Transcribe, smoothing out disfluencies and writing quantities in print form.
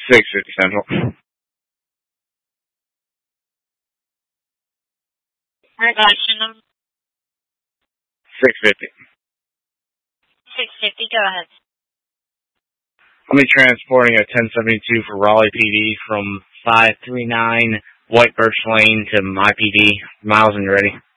650 Central. Action number 650. 650, go ahead. I'll be transporting a 1072 for Raleigh PD from 539 White Birch Lane to my PD. Miles and ready.